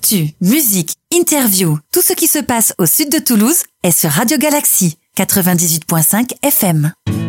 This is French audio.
Actu, musique, interview, tout ce qui se passe au sud de Toulouse est sur Radio Galaxy 98.5 FM.